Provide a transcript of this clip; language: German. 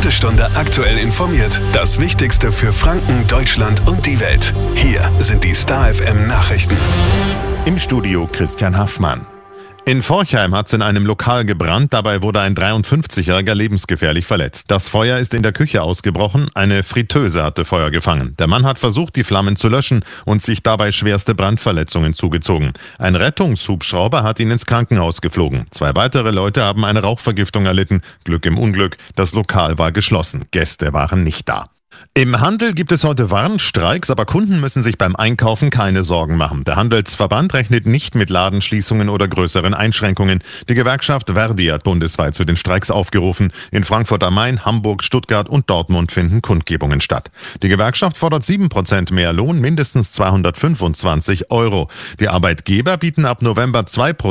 jede Stunde aktuell informiert. Das Wichtigste für Franken, Deutschland und die Welt. Hier sind die Star FM Nachrichten. Im Studio Christian Haffmann. In Forchheim hat es in einem Lokal gebrannt, dabei wurde ein 53-Jähriger lebensgefährlich verletzt. Das Feuer ist in der Küche ausgebrochen, eine Fritteuse hatte Feuer gefangen. Der Mann hat versucht, die Flammen zu löschen und sich dabei schwerste Brandverletzungen zugezogen. Ein Rettungshubschrauber hat ihn ins Krankenhaus geflogen. 2 weitere Leute haben eine Rauchvergiftung erlitten. Glück im Unglück, das Lokal war geschlossen. Gäste waren nicht da. Im Handel gibt es heute Warnstreiks, aber Kunden müssen sich beim Einkaufen keine Sorgen machen. Der Handelsverband rechnet nicht mit Ladenschließungen oder größeren Einschränkungen. Die Gewerkschaft Verdi hat bundesweit zu den Streiks aufgerufen. In Frankfurt am Main, Hamburg, Stuttgart und Dortmund finden Kundgebungen statt. Die Gewerkschaft fordert 7% mehr Lohn, mindestens 225 €. Die Arbeitgeber bieten ab November 2%